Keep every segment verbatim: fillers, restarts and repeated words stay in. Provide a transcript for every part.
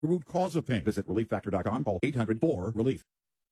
the root cause of pain. Visit relief factor dot com. Call eight hundred four relief.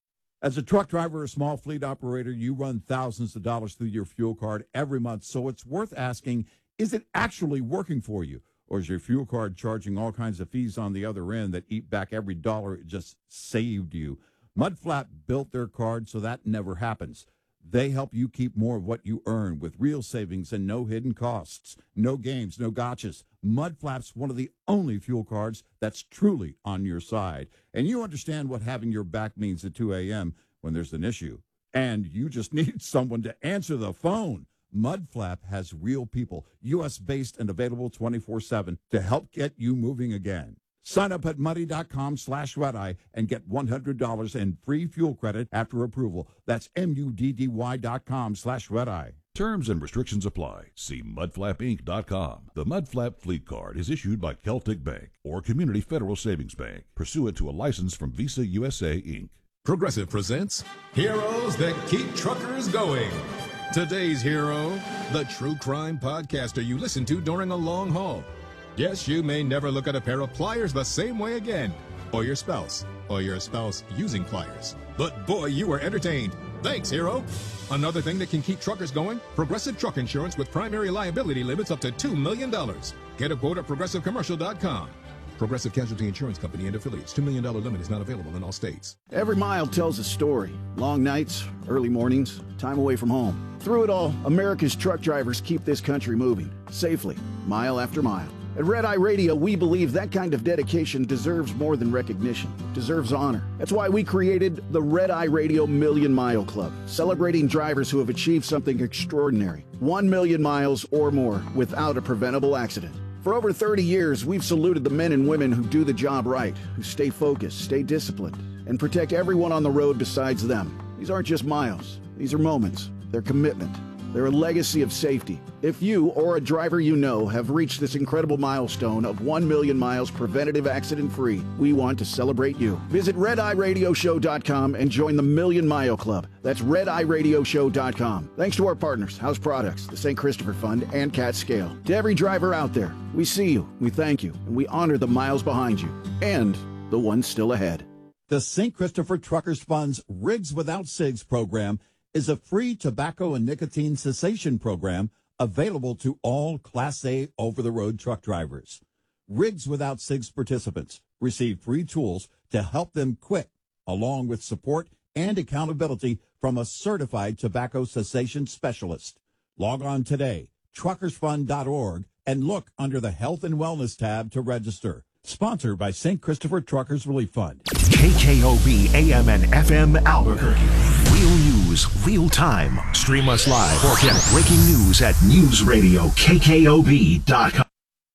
As a truck driver or small fleet operator, you run thousands of dollars through your fuel card every month, so it's worth asking, is it actually working for you? Or is your fuel card charging all kinds of fees on the other end that eat back every dollar it just saved you? Mudflap built their card so that never happens. They help you keep more of what you earn with real savings and no hidden costs. No games, no gotchas. Mudflap's one of the only fuel cards that's truly on your side. And you understand what having your back means at two a.m. when there's an issue. And you just need someone to answer the phone. Mudflap has real people, U S-based and available twenty-four seven to help get you moving again. Sign up at muddy.com slash redeye and get one hundred dollars in free fuel credit after approval. That's M-U-D-D-Y dot com slash redeye. Terms and restrictions apply. See mudflap inc dot com. The Mudflap Fleet Card is issued by Celtic Bank or Community Federal Savings Bank, pursuant to a license from Visa U S A, Incorporated. Progressive presents Heroes That Keep Truckers Going. Today's hero, the true crime podcaster you listen to during a long haul. Yes, you may never look at a pair of pliers the same way again, or your spouse, or your spouse using pliers. But boy, you were entertained. Thanks, hero. Another thing that can keep truckers going, Progressive Truck Insurance with primary liability limits up to two million dollars. Get a quote at progressive commercial dot com. Progressive Casualty Insurance Company and affiliates. two million dollars limit is not available in all states. Every mile tells a story. Long nights, early mornings, time away from home. Through it all, America's truck drivers keep this country moving, safely, mile after mile. At Red Eye Radio, we believe that kind of dedication deserves more than recognition, deserves honor. That's why we created the Red Eye Radio Million Mile Club, celebrating drivers who have achieved something extraordinary. One million miles or more without a preventable accident. For over thirty years, we've saluted the men and women who do the job right, who stay focused, stay disciplined, and protect everyone on the road besides them. These aren't just miles. These are moments. They're commitment. They're a legacy of safety. If you or a driver you know have reached this incredible milestone of one million miles preventative accident-free, we want to celebrate you. Visit red eye radio show dot com and join the Million Mile Club. That's red eye radio show dot com. Thanks to our partners, House Products, the Saint Christopher Fund, and Cat Scale. To every driver out there, we see you, we thank you, and we honor the miles behind you and the ones still ahead. The Saint Christopher Truckers Fund's Rigs Without Cigs program is a free tobacco and nicotine cessation program available to all Class A over-the-road truck drivers. Rigs Without Cigs participants receive free tools to help them quit, along with support and accountability from a certified tobacco cessation specialist. Log on today, truckers fund dot org, and look under the Health and Wellness tab to register. Sponsored by Saint Christopher Truckers Relief Fund. K K O B A M and F M Albuquerque. Real news, real time. Stream us live or get breaking news at news radio K K O B dot com.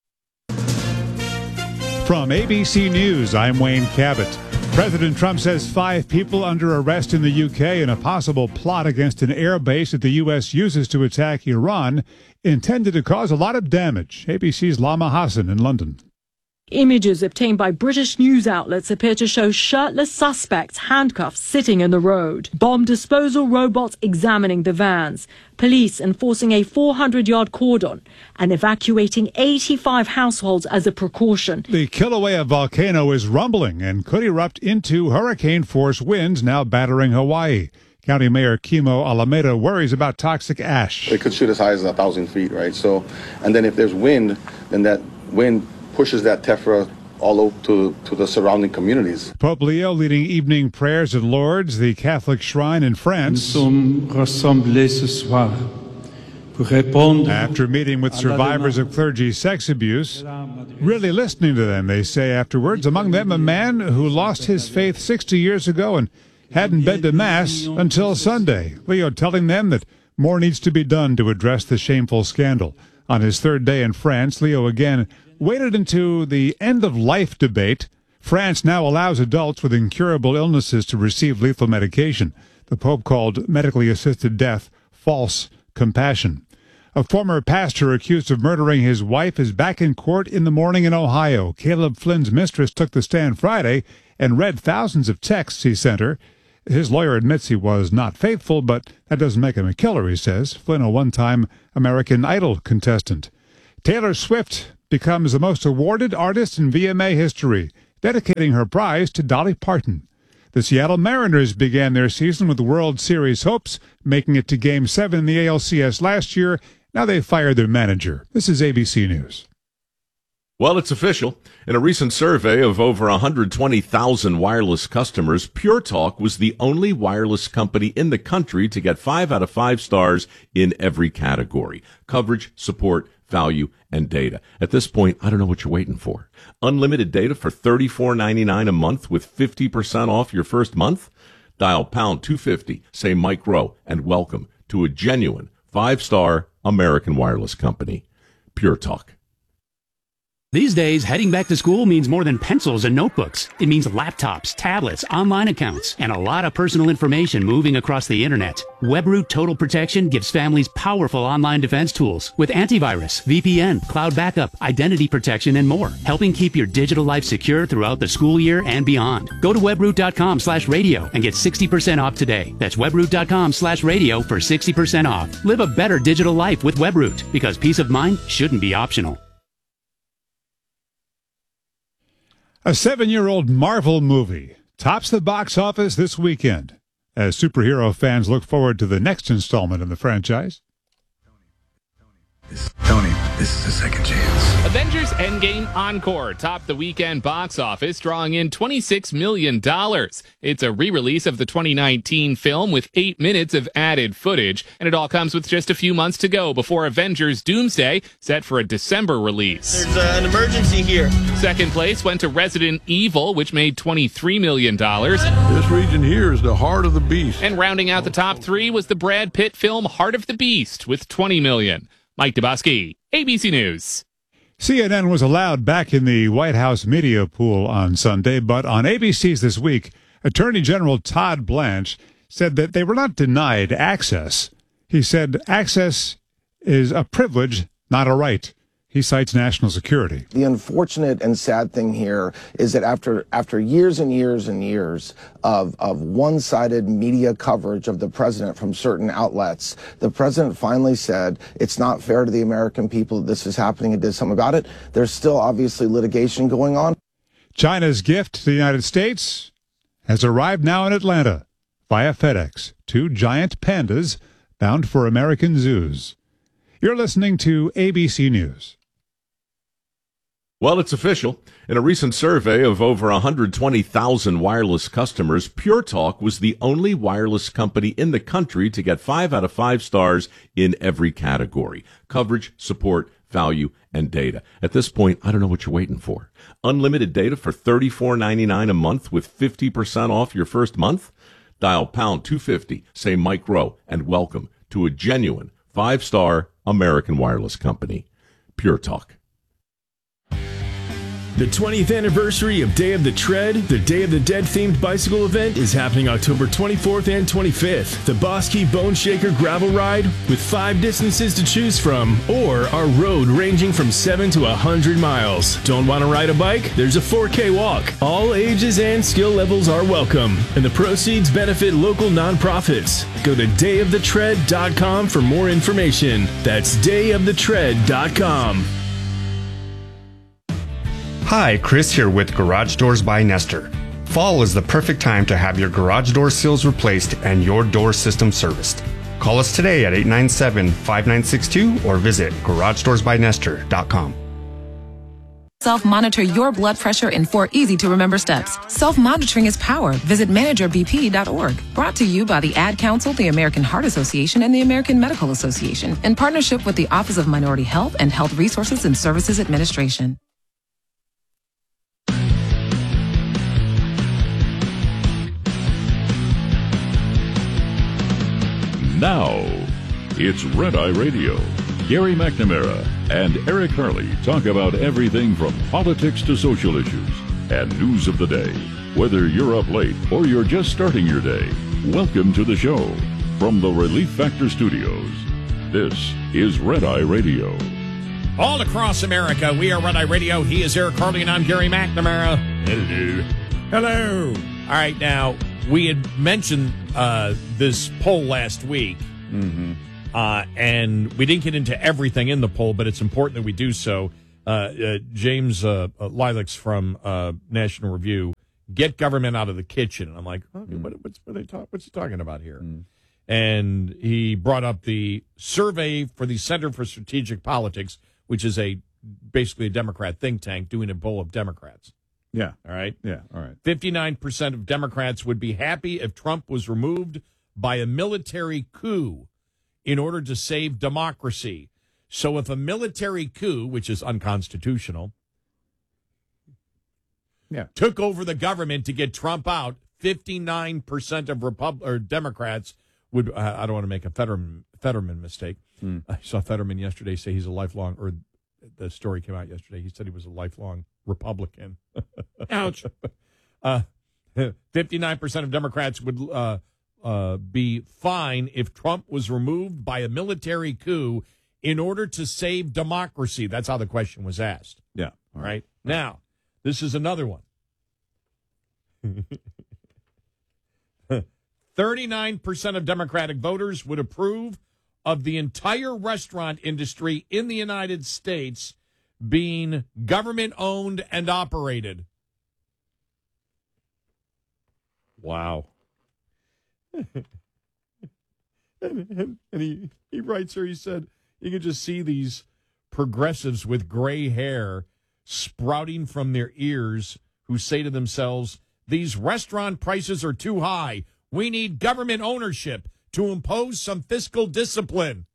From A B C News, I'm Wayne Cabot. President Trump says five people under arrest in the U K in a possible plot against an air base that the U S uses to attack Iran intended to cause a lot of damage. A B C's Lama Hassan in London. Images obtained by British news outlets appear to show shirtless suspects handcuffed sitting in the road. Bomb disposal robots examining the vans. Police enforcing a four hundred yard cordon and evacuating eighty-five households as a precaution. The Kilauea volcano is rumbling and could erupt into hurricane-force winds now battering Hawaii. County Mayor Kimo Alameda worries about toxic ash. It could shoot as high as one thousand feet, right? So, and then if there's wind, then that wind pushes that tephra all over to, to the surrounding communities. Pope Leo leading evening prayers at Lourdes, the Catholic shrine in France. After meeting with survivors of clergy sex abuse, really listening to them, they say afterwards, among them a man who lost his faith sixty years ago and hadn't been to Mass until Sunday. Leo telling them that more needs to be done to address the shameful scandal. On his third day in France, Leo again waded into the end-of-life debate. France now allows adults with incurable illnesses to receive lethal medication. The Pope called medically assisted death false compassion. A former pastor accused of murdering his wife is back in court in the morning in Ohio. Caleb Flynn's mistress took the stand Friday and read thousands of texts he sent her. His lawyer admits he was not faithful, but that doesn't make him a killer, he says. Flynn, a one-time American Idol contestant. Taylor Swift becomes the most awarded artist in V M A history. dedicating her prize to Dolly Parton. The Seattle Mariners began their season with World Series hopes, making it to Game seven in the A L C S last year. Now they've fired their manager. This is A B C News. Well, it's official. In a recent survey of over one hundred twenty thousand wireless customers, Pure Talk was the only wireless company in the country to get five out of five stars in every category: coverage, support, value, and data. At this point, I don't know what you're waiting for. Unlimited data for thirty-four ninety-nine a month with fifty percent off your first month? Dial pound two fifty, say Mike Rowe, and welcome to a genuine five-star American wireless company. Pure Talk. These days, heading back to school means more than pencils and notebooks. It means laptops, tablets, online accounts, and a lot of personal information moving across the internet. WebRoot Total Protection gives families powerful online defense tools with antivirus, V P N, cloud backup, identity protection, and more, helping keep your digital life secure throughout the school year and beyond. Go to webroot.com slash radio and get sixty percent off today. That's webroot.com slash radio for sixty percent off. Live a better digital life with WebRoot, because peace of mind shouldn't be optional. A seven-year-old Marvel movie tops the box office this weekend as superhero fans look forward to the next installment in the franchise. Tony, this is a second chance. Avengers Endgame Encore topped the weekend box office, drawing in twenty-six million dollars. It's a re-release of the twenty nineteen film with eight minutes of added footage, and it all comes with just a few months to go before Avengers Doomsday, set for a December release. There's uh, an emergency here. Second place went to Resident Evil, which made twenty-three million dollars. This region here is the heart of the beast. And rounding out the top three was the Brad Pitt film Heart of the Beast with twenty million dollars. Mike Dubosky, A B C News. C N N was allowed back in the White House media pool on Sunday, but on A B C's This Week, Attorney General Todd Blanche said that they were not denied access. He said access is a privilege, not a right. He cites national security. The unfortunate and sad thing here is that after after years and years and years of, of one-sided media coverage of the president from certain outlets, the president finally said it's not fair to the American people that this is happening and did something about it. There's still obviously litigation going on. China's gift to the United States has arrived now in Atlanta via FedEx. Two giant pandas bound for American zoos. You're listening to A B C News. Well, it's official. In a recent survey of over one hundred twenty thousand wireless customers, Pure Talk was the only wireless company in the country to get five out of five stars in every category: coverage, support, value, and data. At this point, I don't know what you're waiting for. Unlimited data for thirty-four ninety-nine a month with fifty percent off your first month? Dial pound two fifty, say Mike Rowe, and welcome to a genuine five-star American wireless company. Pure Talk. The twentieth anniversary of Day of the Tread, the Day of the Dead themed bicycle event, is happening October twenty-fourth and twenty-fifth. The Bosque Bone Shaker gravel ride with five distances to choose from, or our road ranging from seven to one hundred miles. Don't want to ride a bike? There's a four K walk. All ages and skill levels are welcome, and the proceeds benefit local nonprofits. Go to day of the tread dot com for more information. That's day of the tread dot com. Hi, Chris here with Garage Doors by Nestor. Fall is the perfect time to have your garage door seals replaced and your door system serviced. Call us today at eight nine seven, five nine six two or visit garage doors by nestor dot com. Self-monitor your blood pressure in four easy-to-remember steps. Self-monitoring is power. Visit manager b p dot org. Brought to you by the Ad Council, the American Heart Association, and the American Medical Association, in partnership with the Office of Minority Health and Health Resources and Services Administration. Now, it's Red Eye Radio. Gary McNamara and Eric Harley talk about everything from politics to social issues and news of the day. Whether you're up late or you're just starting your day, welcome to the show. From the Relief Factor Studios, this is Red Eye Radio. All across America, we are Red Eye Radio. He is Eric Harley, and I'm Gary McNamara. Hello. Hello. All right, now, we had mentioned uh, this poll last week, mm-hmm. uh, and we didn't get into everything in the poll, but it's important that we do so. uh, uh, James uh, uh, Lilacs from uh, National Review, get government out of the kitchen. And I'm like, okay, mm. what, what's, what are they talk, what's he talking about here? Mm. And he brought up the survey for the Center for Strategic Politics, which is a basically a Democrat think tank doing a poll of Democrats. Yeah. All right? Yeah, all right. fifty-nine percent of Democrats would be happy if Trump was removed by a military coup in order to save democracy. So if a military coup, which is unconstitutional, yeah. took over the government to get Trump out, fifty-nine percent of Repub- or Democrats would, uh, I don't want to make a Fetterman, Fetterman mistake. Mm. I saw Fetterman yesterday say he's a lifelong, or the story came out yesterday. He said he was a lifelong Republican. Ouch. uh, fifty-nine percent of Democrats would uh, uh, be fine if Trump was removed by a military coup in order to save democracy. That's how the question was asked. Yeah. All right. Now, this is another one. thirty-nine percent of Democratic voters would approve of the entire restaurant industry in the United States being government-owned and operated. Wow. and and, and he, he writes here, he said, you can just see these progressives with gray hair sprouting from their ears who say to themselves, these restaurant prices are too high. We need government ownership to impose some fiscal discipline.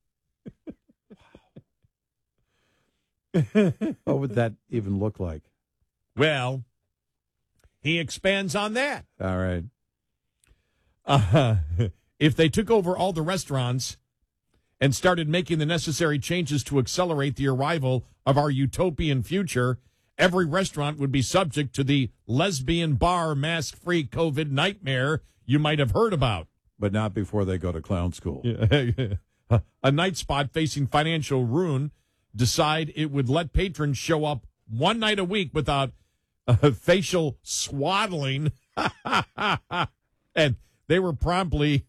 What would that even look like? Well, he expands on that. All right. Uh, if they took over all the restaurants and started making the necessary changes to accelerate the arrival of our utopian future, every restaurant would be subject to the lesbian bar mask-free COVID nightmare you might have heard about. But not before they go to clown school. A night spot facing financial ruin decide it would let patrons show up one night a week without uh, facial swaddling. And they were promptly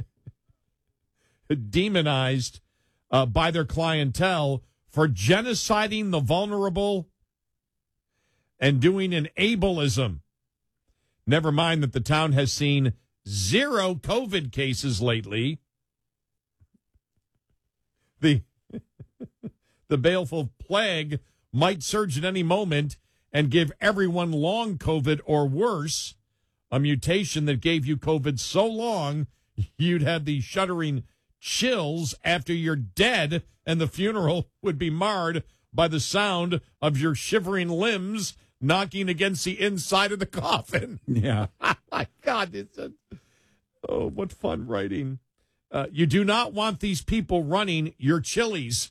demonized uh, by their clientele for genociding the vulnerable and doing an ableism. Never mind that the town has seen zero COVID cases lately. The, the baleful plague might surge at any moment and give everyone long COVID or worse, a mutation that gave you COVID so long you'd have the shuddering chills after you're dead, and the funeral would be marred by the sound of your shivering limbs knocking against the inside of the coffin. Yeah. My God, it's a, oh, what fun writing. Uh, you do not want these people running your Chili's.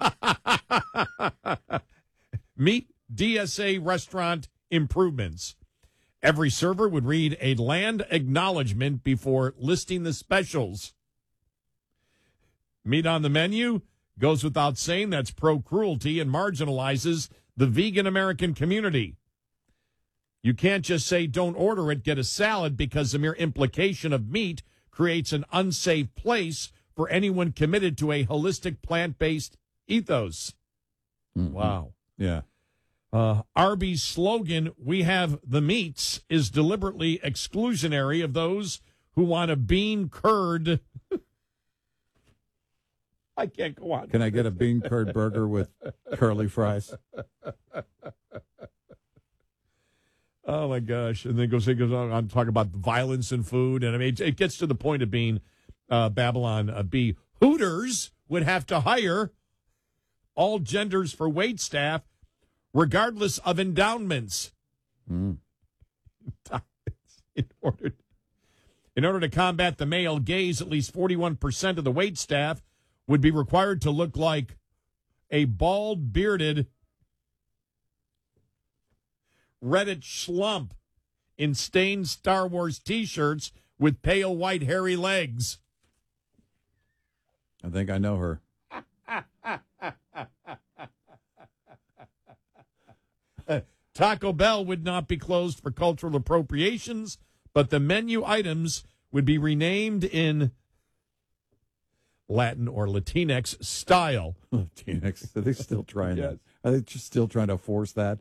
Meet D S A restaurant improvements. Every server would read a land acknowledgement before listing the specials. Meat on the menu goes without saying that's pro-cruelty and marginalizes the vegan American community. You can't just say don't order it, get a salad, because the mere implication of meat creates an unsafe place for anyone committed to a holistic plant-based ethos. Mm-hmm. Wow. Yeah. Uh, Arby's slogan, "We have the meats," is deliberately exclusionary of those who want a bean curd. I can't go on. Can I get a bean curd burger with curly fries? Oh, my gosh. And then goes, it goes on, on to talk about violence in food. And I mean, it gets to the point of being uh, Babylon uh, B. Hooters would have to hire all genders for wait staff, regardless of endowments. Mm. in, order, in order to combat the male gaze, at least forty-one percent of the wait staff would be required to look like a bald, bearded Reddit schlump in stained Star Wars T-shirts with pale white hairy legs. I think I know her. Taco Bell would not be closed for cultural appropriations, but the menu items would be renamed in Latin or Latinx style. Latinx. Are they still trying Yes. that? Are they just still trying to force that?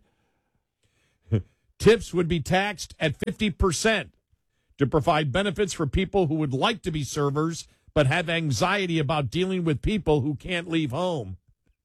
Tips would be taxed at fifty percent to provide benefits for people who would like to be servers but have anxiety about dealing with people who can't leave home.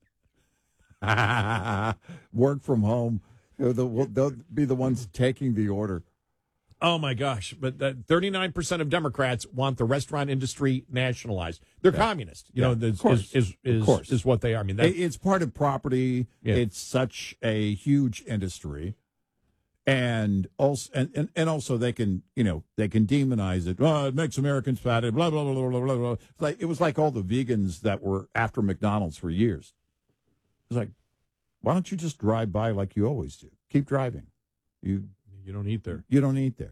Work from home. They'll, they'll be the ones taking the order. Oh, my gosh. But thirty-nine percent of Democrats want the restaurant industry nationalized. They're yeah. communist. You yeah. know, this of course. Is, is, of course. is what they are. I mean, that, it's part of property. Yeah. It's such a huge industry. And also, and, and, and also they can, you know, they can demonize it. Oh, it makes Americans fat. Blah, blah, blah, blah, blah, blah. It's like, it was like all the vegans that were after McDonald's for years. It's like, why don't you just drive by like you always do? Keep driving. You you don't eat there. You don't eat there.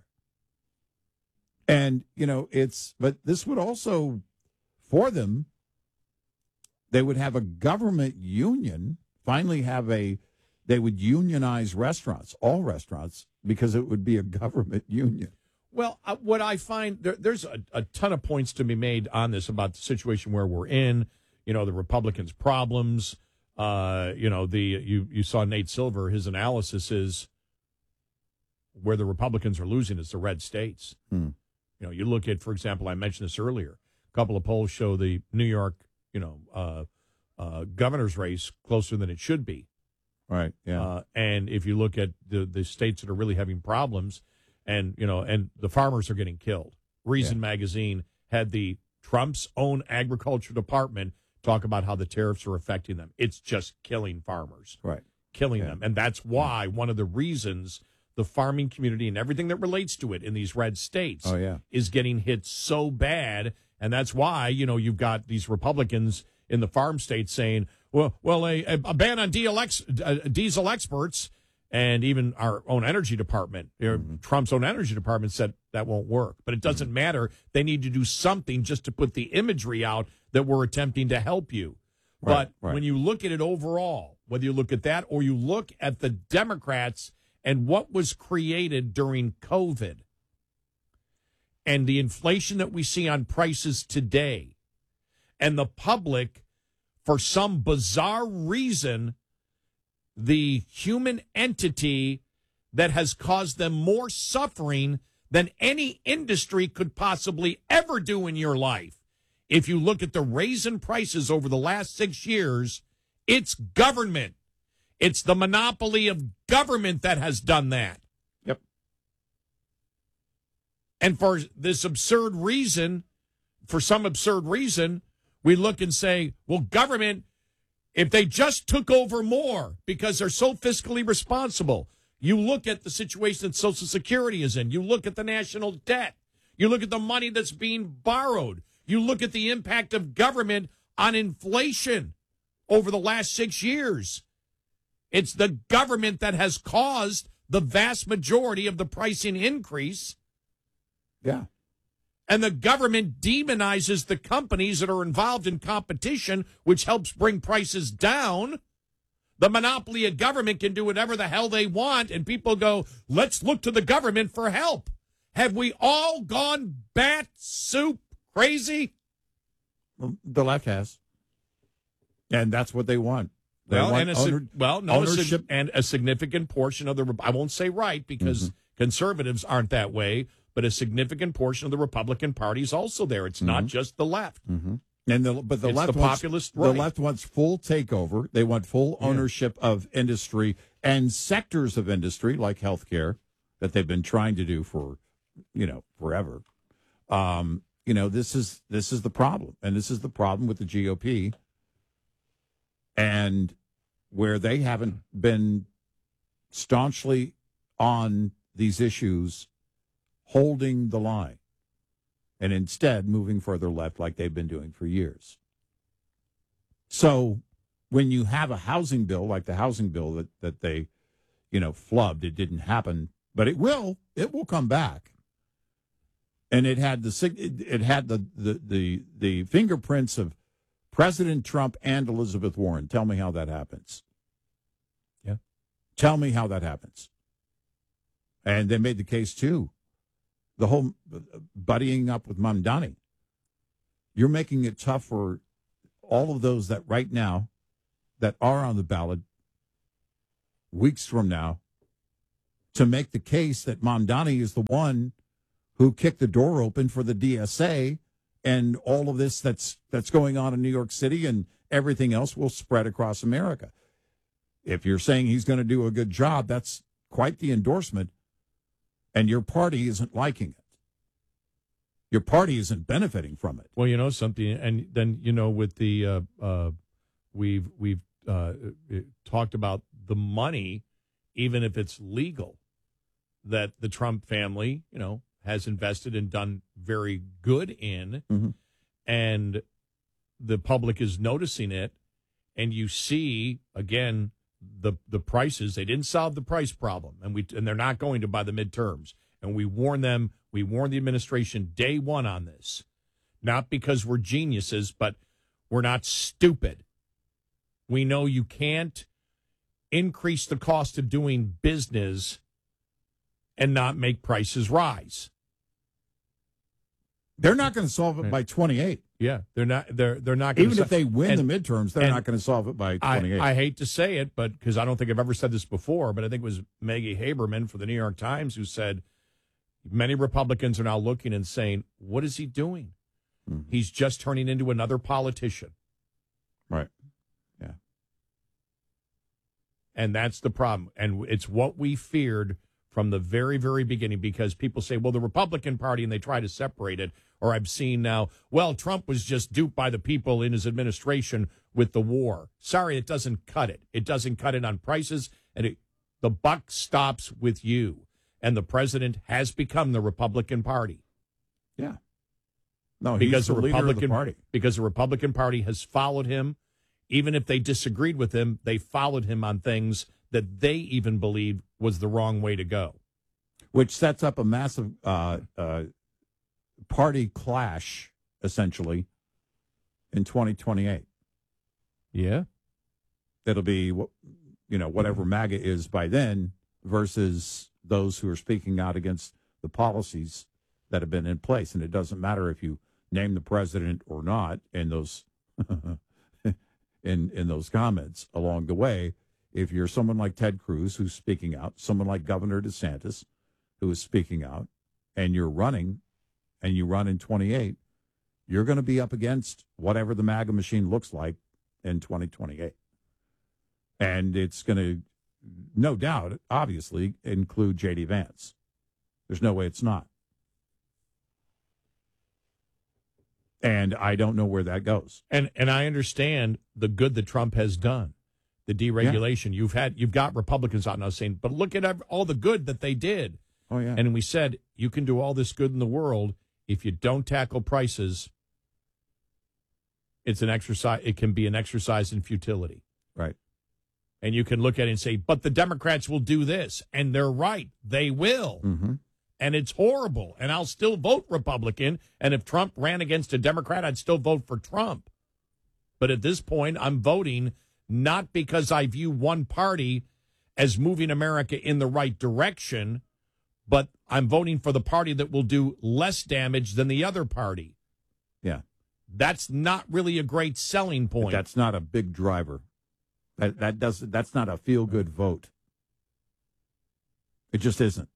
And, you know, it's, but this would also, for them, they would have a government union, finally have a, they would unionize restaurants, all restaurants, because it would be a government union. Well, uh, what I find, there, there's a, a ton of points to be made on this about the situation where we're in, you know, the Republicans' problems. Uh, you know, the you, you saw Nate Silver, his analysis is where the Republicans are losing is the red states. Hmm. You know, you look at, for example, I mentioned this earlier, a couple of polls show the New York, you know, uh, uh, governor's race closer than it should be. Right. Yeah. Uh, and if you look at the, the states that are really having problems, and you know, and the farmers are getting killed. Reason yeah. magazine had the Trump's own agriculture department talk about how the tariffs are affecting them. It's just killing farmers. Right. Killing yeah. them. And that's why yeah. one of the reasons the farming community and everything that relates to it in these red states oh, yeah. is getting hit so bad. And that's why, you know, you've got these Republicans in the farm states saying, well, well, a, a ban on diesel, ex, uh, diesel experts, and even our own energy department, mm-hmm. Trump's own energy department said that won't work. But it doesn't mm-hmm. matter. They need to do something just to put the imagery out that we're attempting to help you. Right, but right. when you look at it overall, whether you look at that or you look at the Democrats and what was created during COVID and the inflation that we see on prices today, and the public, for some bizarre reason, the human entity that has caused them more suffering than any industry could possibly ever do in your life. If you look at the raise in prices over the last six years, it's government. It's the monopoly of government that has done that. Yep. And for this absurd reason, for some absurd reason, we look and say, well, government, if they just took over more because they're so fiscally responsible, you look at the situation that Social Security is in. You look at the national debt. You look at the money that's being borrowed. You look at the impact of government on inflation over the last six years. It's the government that has caused the vast majority of the pricing increase. Yeah. And the government demonizes the companies that are involved in competition, which helps bring prices down. The monopoly of government can do whatever the hell they want, and people go, let's look to the government for help. Have we all gone bat soup crazy? Well, the left has. And that's what they want. They well, want and a, owner, well, no, ownership. A, and a significant portion of the, I won't say right, because mm-hmm. conservatives aren't that way, but a significant portion of the Republican Party is also there. It's mm-hmm. not just the left. Mm-hmm. And the, but the it's left the wants, populist right. the left wants full takeover. They want full ownership yeah. of industry and sectors of industry like healthcare that they've been trying to do for, you know, forever. Um, you know, this is this is the problem, and this is the problem with the G O P, and where they haven't been staunchly on these issues, holding the line, and instead moving further left like they've been doing for years. So when you have a housing bill like the housing bill that, that they, you know, flubbed, it didn't happen, but it will, it will come back. And it had the it had the, the, the, the fingerprints of President Trump and Elizabeth Warren. Tell me how that happens. Yeah. Tell me how that happens. And they made the case, too. The whole buddying up with Mamdani. You're making it tough for all of those that right now that are on the ballot weeks from now to make the case that Mamdani is the one who kicked the door open for the D S A, and all of this that's that's going on in New York City and everything else will spread across America. If you're saying he's going to do a good job, that's quite the endorsement, and your party isn't liking it. Your party isn't benefiting from it. Well, you know something, and then, you know, with the, uh, uh, we've, we've uh, talked about the money, even if it's legal, that the Trump family, you know, has invested and done very good in, mm-hmm. and the public is noticing it, and you see, again, the the prices. They didn't solve the price problem, and we and they're not going to by the midterms. And we warn them, we warned the administration day one on this, not because we're geniuses, but we're not stupid. We know you can't increase the cost of doing business and not make prices rise. They're not going to solve it by twenty-eight. Yeah, they're not. They're they're not going even to if they win and, the midterms. They're not going to solve it by twenty-eight. I, I hate to say it, but because I don't think I've ever said this before, but I think it was Maggie Haberman for the New York Times who said many Republicans are now looking and saying, "What is he doing? Mm-hmm. He's just turning into another politician." Right. Yeah. And that's the problem, and it's what we feared from the very, very beginning, because people say, well, the Republican Party, and they try to separate it. Or I've seen now, well, Trump was just duped by the people in his administration with the war. Sorry, it doesn't cut it. It doesn't cut it on prices, and it, the buck stops with you. And the president has become the Republican Party. Yeah. No, because he's the, the leader Republican of the party. Because the Republican Party has followed him. Even if they disagreed with him, they followed him on things that they even believed was the wrong way to go. Which sets up a massive uh, uh, party clash, essentially, in twenty twenty-eight. Yeah. It'll be, you know, whatever MAGA is by then versus those who are speaking out against the policies that have been in place. And it doesn't matter if you name the president or not in those in in those comments along the way. If you're someone like Ted Cruz who's speaking out, someone like Governor DeSantis who is speaking out, and you're running, and you run in twenty-eight, you're going to be up against whatever the MAGA machine looks like in twenty twenty-eight. And it's going to, no doubt, obviously, include J D. Vance. There's no way it's not. And I don't know where that goes. And and I understand the good that Trump has done, the deregulation. Yeah. You've had you've got Republicans out now saying, but look at every, all the good that they did. Oh yeah. And we said you can do all this good in the world if you don't tackle prices. It's an exercise. It can be an exercise in futility. Right. And you can look at it and say, but the Democrats will do this, and they're right. They will. Mm-hmm. And it's horrible, and I'll still vote Republican. And if Trump ran against a Democrat, I'd still vote for Trump. But at this point, I'm voting not because I view one party as moving America in the right direction, but I'm voting for the party that will do less damage than the other party. Yeah. That's not really a great selling point. That's not a big driver. That that does that's not a feel-good vote. It just isn't.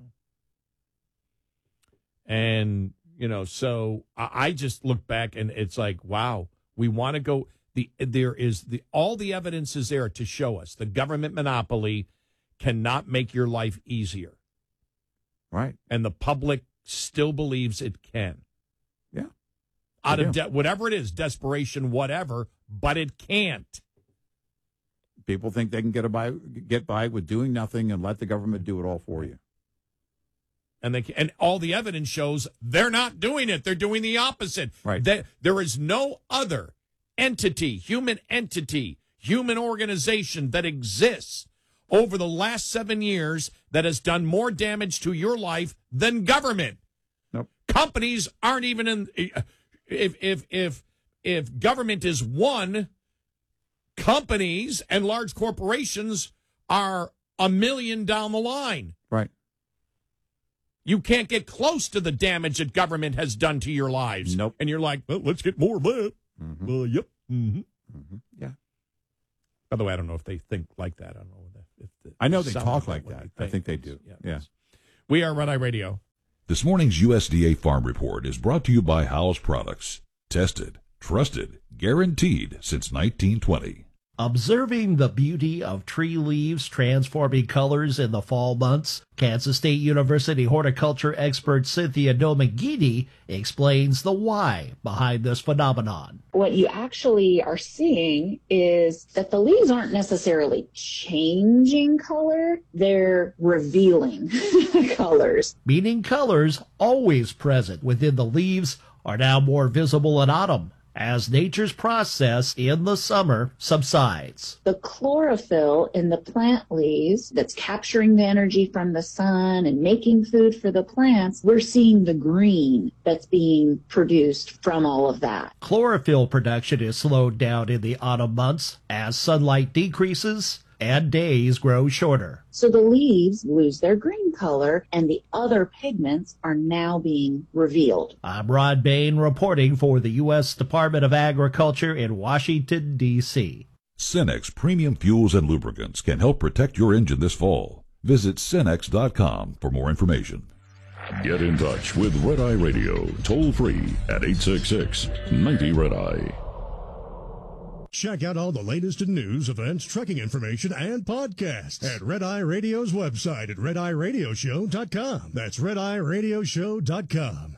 And, you know, so I just look back and it's like, wow, we want to go. The there is the all the evidence is there to show us the government monopoly cannot make your life easier. Right. And the public still believes it can. Yeah. Out of de- whatever it is, desperation, whatever, but it can't. People think they can get by get by with doing nothing and let the government do it all for you. And they and all the evidence shows they're not doing it. They're doing the opposite. Right. They, there is no other entity, human entity, human organization that exists over the last seven years that has done more damage to your life than government. Nope. Companies aren't even in. If if if if government is one, companies and large corporations are a million down the line. Right. You can't get close to the damage that government has done to your lives. Nope. And you're like, well, let's get more of that. Mm-hmm. Uh, yep. Mm-hmm. Mm-hmm. Yeah. By the way, I don't know if they think like that. I don't know. if the I know they sound talk of like would that. be I think they famous. do. Yeah. Yeah. We are Red Eye Radio. This morning's U S D A Farm Report is brought to you by Howes Products. Tested, trusted, guaranteed since nineteen twenty. Observing the beauty of tree leaves transforming colors in the fall months, Kansas State University horticulture expert Cynthia Domangini explains the why behind this phenomenon. What you actually are seeing is that the leaves aren't necessarily changing color, they're revealing colors. Meaning colors always present within the leaves are now more visible in autumn, as nature's process in the summer subsides. The chlorophyll in the plant leaves that's capturing the energy from the sun and making food for the plants, we're seeing the green that's being produced from all of that. Chlorophyll production is slowed down in the autumn months as sunlight decreases and days grow shorter. So the leaves lose their green color and the other pigments are now being revealed. I'm Rod Bain reporting for the U S Department of Agriculture in Washington, D C Cenex Premium Fuels and Lubricants can help protect your engine this fall. Visit Cenex dot com for more information. Get in touch with Red Eye Radio, toll free at eight six six, ninety, Red Eye. Check out all the latest in news, events, trucking information, and podcasts at Red Eye Radio's website at red eye radio show dot com. That's red eye radio show dot com.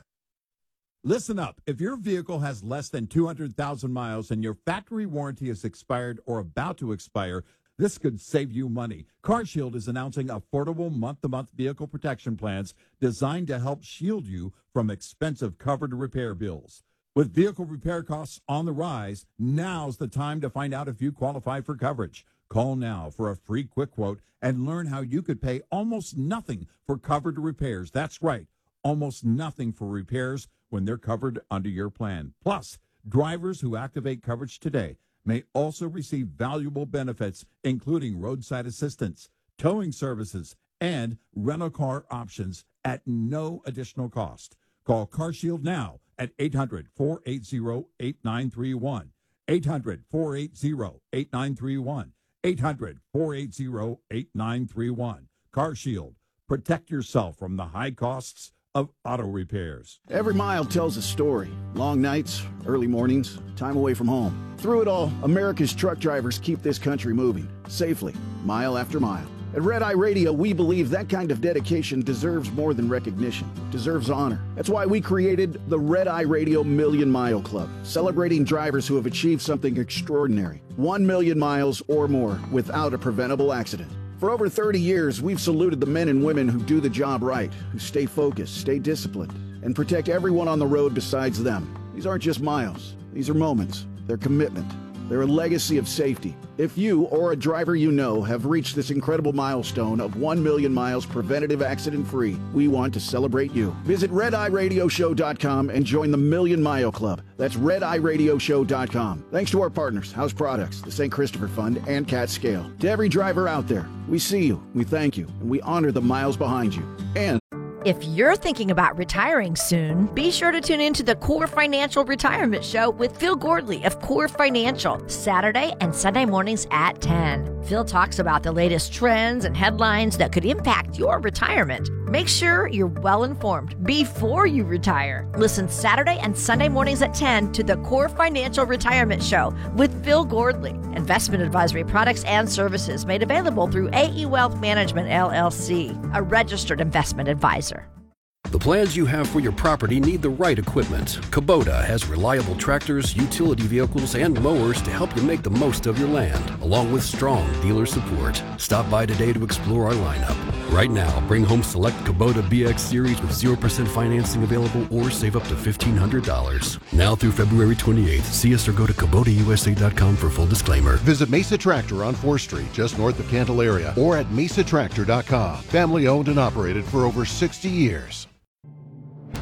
Listen up. If your vehicle has less than two hundred thousand miles and your factory warranty is expired or about to expire, this could save you money. CarShield is announcing affordable month-to-month vehicle protection plans designed to help shield you from expensive covered repair bills. With vehicle repair costs on the rise, now's the time to find out if you qualify for coverage. Call now for a free quick quote and learn how you could pay almost nothing for covered repairs. That's right, almost nothing for repairs when they're covered under your plan. Plus, drivers who activate coverage today may also receive valuable benefits, including roadside assistance, towing services, and rental car options at no additional cost. Call CarShield now at eight hundred, four eight zero, eight nine three one. eight hundred, four eight zero, eight nine three one. eight hundred, four eight zero, eight nine three one. CarShield. Protect yourself from the high costs of auto repairs. Every mile tells a story. Long nights, early mornings, time away from home. Through it all, America's truck drivers keep this country moving safely, mile after mile. At Red Eye Radio, we believe that kind of dedication deserves more than recognition, deserves honor. That's why we created the Red Eye Radio Million Mile Club, celebrating drivers who have achieved something extraordinary. One million miles or more without a preventable accident. For over thirty years, we've saluted the men and women who do the job right, who stay focused, stay disciplined, and protect everyone on the road besides them. These aren't just miles. These are moments. They're commitment. They're a legacy of safety. If you or a driver you know have reached this incredible milestone of one million miles preventative accident-free, we want to celebrate you. Visit red eye radio show dot com and join the Million Mile Club. That's red eye radio show dot com. Thanks to our partners, House Products, the Saint Christopher Fund, and Cat Scale. To every driver out there, we see you, we thank you, and we honor the miles behind you. And if you're thinking about retiring soon, be sure to tune in to the Core Financial Retirement Show with Phil Gordley of Core Financial, Saturday and Sunday mornings at ten. Phil talks about the latest trends and headlines that could impact your retirement. Make sure you're well informed before you retire. Listen Saturday and Sunday mornings at ten to the Core Financial Retirement Show with Phil Gordley. Investment advisory products and services made available through A E Wealth Management, L L C, a registered investment advisor. The plans you have for your property need the right equipment. Kubota has reliable tractors, utility vehicles, and mowers to help you make the most of your land, along with strong dealer support. Stop by today to explore our lineup. Right now, bring home select Kubota B X Series with zero percent financing available or save up to fifteen hundred dollars. Now through February twenty-eighth, see us or go to Kubota U S A dot com for full disclaimer. Visit Mesa Tractor on fourth street, just north of Candelaria, or at mesa tractor dot com. Family owned and operated for over sixty years.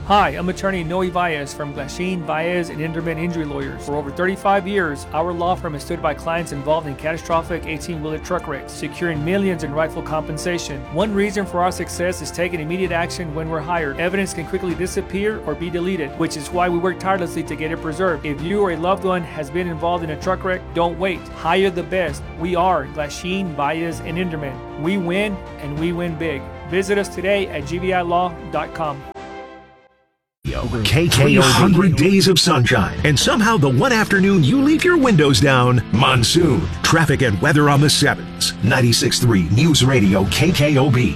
Hi, I'm attorney Noe Valles from Glasheen, Valles, and Inderman Injury Lawyers. For over thirty-five years, our law firm has stood by clients involved in catastrophic eighteen-wheeler truck wrecks, securing millions in rightful compensation. One reason for our success is taking immediate action when we're hired. Evidence can quickly disappear or be deleted, which is why we work tirelessly to get it preserved. If you or a loved one has been involved in a truck wreck, don't wait. Hire the best. We are Glasheen, Valles, and Inderman. We win, and we win big. Visit us today at g v i law dot com. K K O B. three hundred days of sunshine, and somehow the one afternoon you leave your windows down, monsoon. Traffic and weather on the sevens. ninety-six point three News Radio K K O B.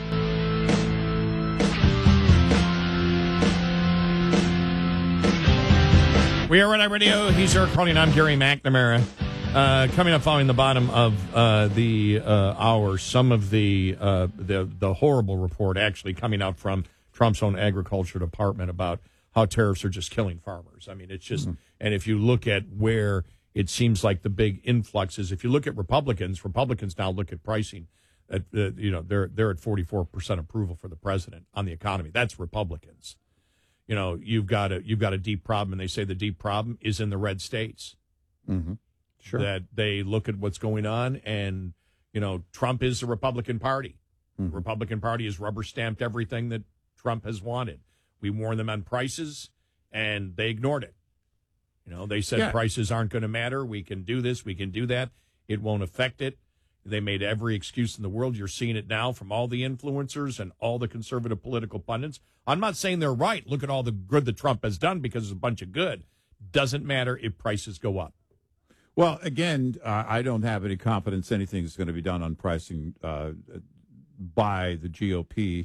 We are Red Eye Radio. He's Eric Carly, and I'm Gary McNamara. Uh, coming up following the bottom of uh, the uh, hour, some of the, uh, the the horrible report actually coming out from Trump's own agriculture department about how tariffs are just killing farmers. I mean, it's just, mm-hmm. and if you look at where it seems like the big influx is, if you look at Republicans, Republicans now look at pricing, at, uh, you know, they're they're at forty-four percent approval for the president on the economy. That's Republicans. You know, you've got a you've got a deep problem, and they say the deep problem is in the red states. Mm-hmm. Sure. That they look at what's going on, and you know, Trump is the Republican Party. Mm-hmm. The Republican Party has rubber stamped everything that Trump has wanted. We warned them on prices, and they ignored it. You know, they said yeah. prices aren't going to matter. We can do this. We can do that. It won't affect it. They made every excuse in the world. You're seeing it now from all the influencers and all the conservative political pundits. I'm not saying they're right. Look at all the good that Trump has done because it's a bunch of good. Doesn't matter if prices go up. Well, again, uh, I don't have any confidence anything is going to be done on pricing uh, by the G O P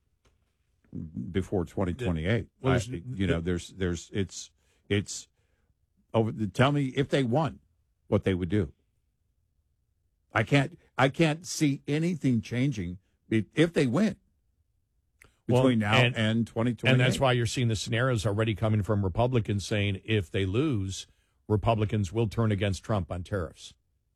before twenty twenty-eight. Well, I, you know, there's, there's, it's, it's over. Tell me if they won, what they would do. I can't, I can't see anything changing if they win between well, and, now and twenty twenty-eight. And that's why you're seeing the scenarios already coming from Republicans saying if they lose, Republicans will turn against Trump on tariffs.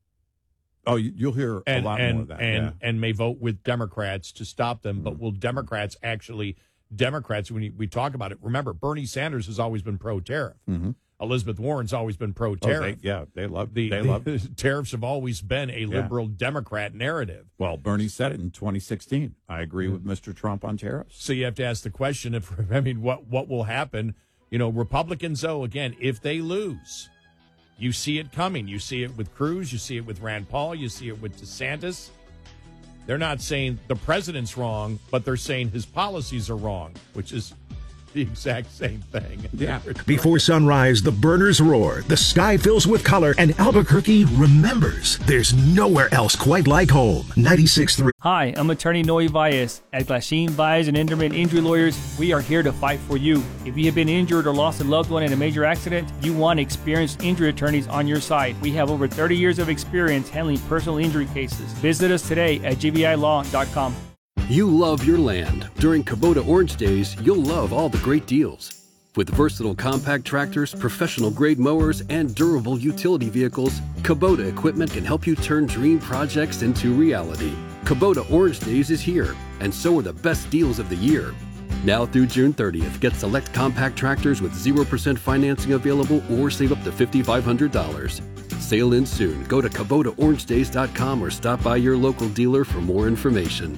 Oh, you'll hear a and, lot and, more of that. And, yeah. and may vote with Democrats to stop them. Mm-hmm. But will Democrats actually, Democrats, when we talk about it, remember, Bernie Sanders has always been pro-tariff. Mm-hmm. Elizabeth Warren's always been pro-tariff. Oh, they, yeah, they love the, they the love tariffs have always been a yeah. liberal Democrat narrative. Well, Bernie said it in twenty sixteen. I agree mm-hmm. with Mister Trump on tariffs. So you have to ask the question, if I mean, what, what will happen? You know, Republicans, though, again, if they lose, you see it coming. You see it with Cruz. You see it with Rand Paul. You see it with DeSantis. They're not saying the president's wrong, but they're saying his policies are wrong, which is the exact same thing. Yeah. Before sunrise, the burners roar, the sky fills with color, and Albuquerque remembers there's nowhere else quite like home. ninety-six point three. Hi, I'm attorney Noe Valles. At Glasheen, Valles, and Inderman Injury Lawyers, we are here to fight for you. If you have been injured or lost a loved one in a major accident, you want experienced injury attorneys on your side. We have over thirty years of experience handling personal injury cases. Visit us today at g v i law dot com. You love your land. During Kubota Orange Days, you'll love all the great deals. With versatile compact tractors, professional-grade mowers, and durable utility vehicles, Kubota equipment can help you turn dream projects into reality. Kubota Orange Days is here, and so are the best deals of the year. Now through June thirtieth, get select compact tractors with zero percent financing available or save up to five thousand five hundred dollars. Sale ends soon. Go to Kubota Orange Days dot com or stop by your local dealer for more information.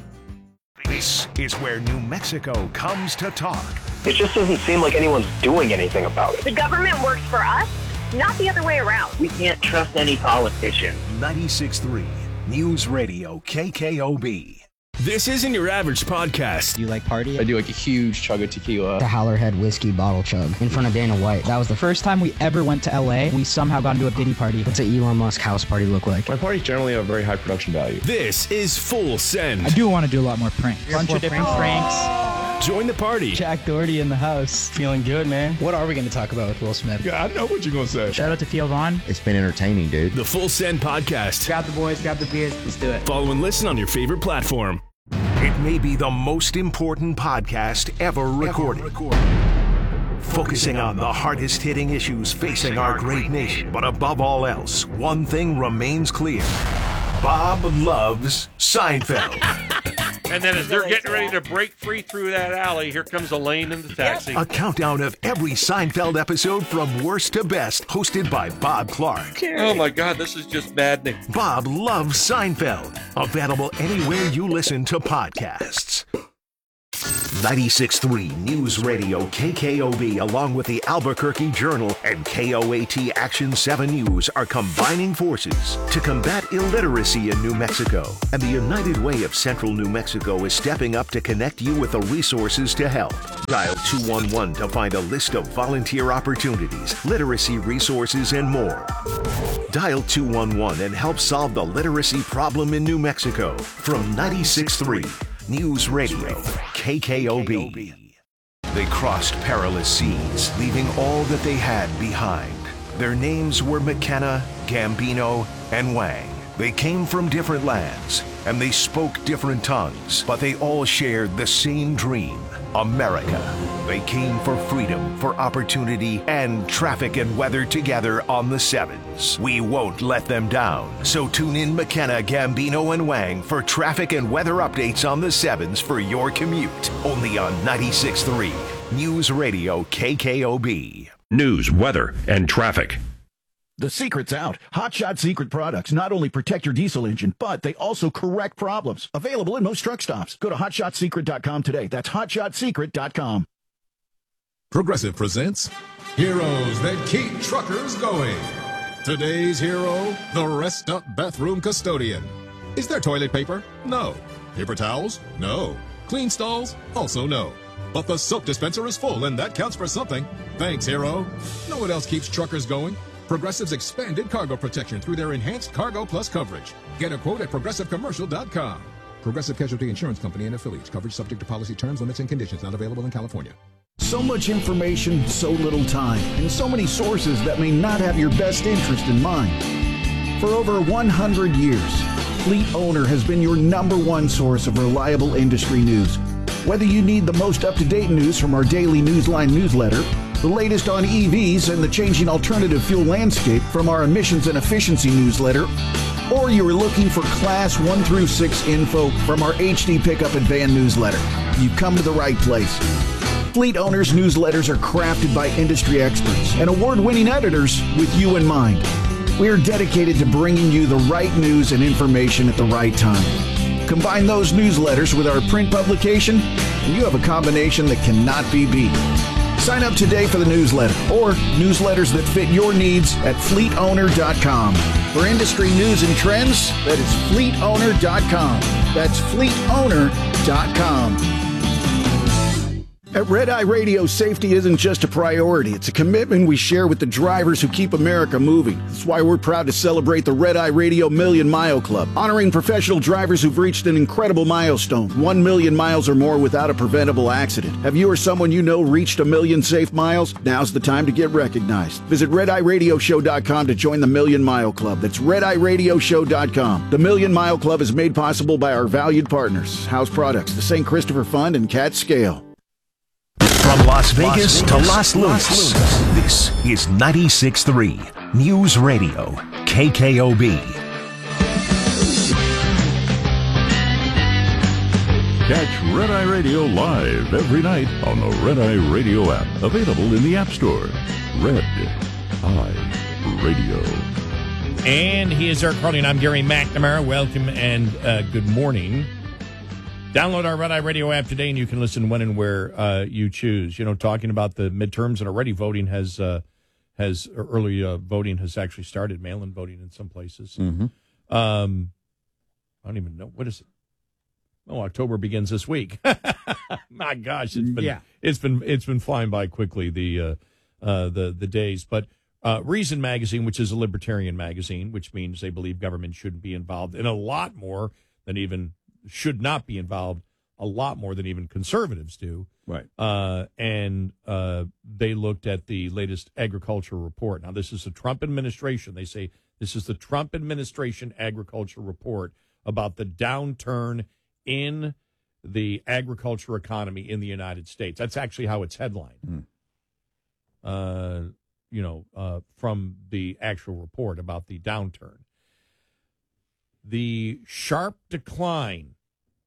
This is where New Mexico comes to talk. It just doesn't seem like anyone's doing anything about it. The government works for us, not the other way around. We can't trust any politician. ninety-six point three News Radio K K O B. This isn't your average podcast. Do you like party? I do like a huge chug of tequila. The Howlerhead whiskey bottle chug in front of Dana White. That was the first time we ever went to L A. We somehow got into a Diddy party. What's an Elon Musk house party look like? My parties generally have a very high production value. This is Full Send. I do want to do a lot more pranks. Bunch of different pranks. Join the party. Jack Doherty in the house. Feeling good, man. What are we going to talk about with Will Smith? Yeah, I know what you're going to say. Shout out to Theo Vaughn. It's been entertaining, dude. The Full Send Podcast. Grab the boys, grab the beers. Let's do it. Follow and listen on your favorite platform. It may be the most important podcast ever recorded. Ever recorded. Focusing on the hardest hitting issues facing our great nation. But above all else, one thing remains clear. Bob loves Seinfeld. And then as they're getting ready to break free through that alley, here comes Elaine in the taxi. A countdown of every Seinfeld episode from worst to best, hosted by Bob Clark. Oh my God, this is just maddening. Bob loves Seinfeld. Available anywhere you listen to podcasts. ninety-six point three News Radio K K O B, along with the Albuquerque Journal and K O A T Action seven News, are combining forces to combat illiteracy in New Mexico. And the United Way of Central New Mexico is stepping up to connect you with the resources to help. Dial two one one to find a list of volunteer opportunities, literacy resources, and more. Dial two one one and help solve the literacy problem in New Mexico. From ninety-six point three News Radio K K O B. They crossed perilous seas, leaving all that they had behind. Their names were McKenna, Gambino, and Wang. They came from different lands, and they spoke different tongues, but they all shared the same dream, America. They came for freedom, for opportunity, and traffic and weather together on the sevens. We won't let them down. So tune in McKenna, Gambino, and Wang for traffic and weather updates on the sevens for your commute. Only on ninety-six point three News Radio K K O B. News, weather, and traffic. The secret's out. Hot Shot Secret products not only protect your diesel engine, but they also correct problems. Available in most truck stops. Go to hot shot secret dot com today. That's hot shot secret dot com. Progressive presents Heroes That Keep Truckers Going. Today's hero, the Rest Up Bathroom Custodian. Is there toilet paper? No. Paper towels? No. Clean stalls? Also no. But the soap dispenser is full, and that counts for something. Thanks, hero. Know what else keeps truckers going? Progressive's expanded cargo protection through their enhanced Cargo Plus coverage. Get a quote at progressive commercial dot com. Progressive Casualty Insurance Company and affiliates. Coverage subject to policy terms, limits, and conditions. Not available in California. So much information, so little time, and so many sources that may not have your best interest in mind. For over one hundred years, Fleet Owner has been your number one source of reliable industry news. Whether you need the most up-to-date news from our daily Newsline newsletter, the latest on E Vs and the changing alternative fuel landscape from our emissions and efficiency newsletter, or you are looking for class one through six info from our H D Pickup and Van newsletter, you've come to the right place. Fleet Owners newsletters are crafted by industry experts and award-winning editors with you in mind. We are dedicated to bringing you the right news and information at the right time. Combine those newsletters with our print publication, and you have a combination that cannot be beat. Sign up today for the newsletter or newsletters that fit your needs at fleet owner dot com. For industry news and trends, that is fleet owner dot com. That's fleet owner dot com. At Red Eye Radio, safety isn't just a priority. It's a commitment we share with the drivers who keep America moving. That's why we're proud to celebrate the Red Eye Radio Million Mile Club, honoring professional drivers who've reached an incredible milestone, one million miles or more without a preventable accident. Have you or someone you know reached a million safe miles? Now's the time to get recognized. Visit red eye radio show dot com to join the Million Mile Club. That's red eye radio show dot com. The Million Mile Club is made possible by our valued partners, House Products, the Saint Christopher Fund, and Cat Scale. From Las Vegas, Las Vegas to Las Lunas, Las Lunas, this is ninety-six point three News Radio K K O B. Catch Red Eye Radio live every night on the Red Eye Radio app. Available in the App Store. Red Eye Radio. And he is Eric Carly, and I'm Gary McNamara. Welcome and uh, good morning. Download our Red Eye Radio app today, and you can listen when and where uh, you choose. You know, talking about the midterms, and already voting has uh, has early uh, voting has actually started. Mail-in voting in some places. Mm-hmm. Um, I don't even know what is it. Oh, October begins this week. My gosh, it's been yeah. it's been it's been flying by quickly the uh, uh, the the days. But uh, Reason Magazine, which is a libertarian magazine, which means they believe government shouldn't be involved in a lot more than even. Should not be involved a lot more than even conservatives do. Right. Uh, and uh, they looked at the latest agriculture report. Now, this is the Trump administration. They say this is the Trump administration agriculture report about the downturn in the agriculture economy in the United States. That's actually how it's headlined. Mm. Uh, you know, uh, from the actual report about the downturn. The sharp decline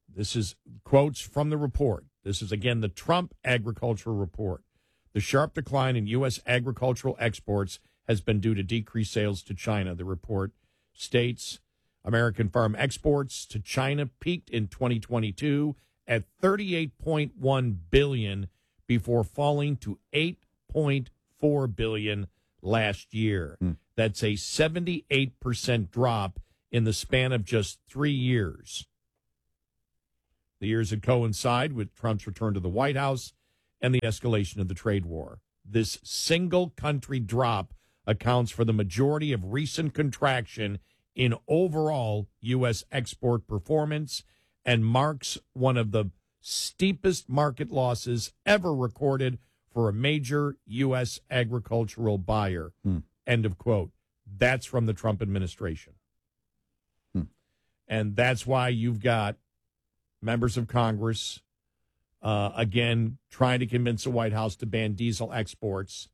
This is quotes from the report. This is, again, the Trump Agriculture Report. The sharp decline in U S agricultural exports has been due to decreased sales to China. The report states American farm exports to China peaked in twenty twenty-two at thirty-eight point one billion dollars before falling to eight point four billion dollars last year. Hmm. That's a seventy-eight percent drop in the span of just three years. The years that coincide with Trump's return to the White House and the escalation of the trade war. This single country drop accounts for the majority of recent contraction in overall U S export performance and marks one of the steepest market losses ever recorded for a major U S agricultural buyer. Hmm. End of quote. That's from the Trump administration. Hmm. And that's why you've got members of Congress, uh, again, trying to convince the White House to ban diesel exports.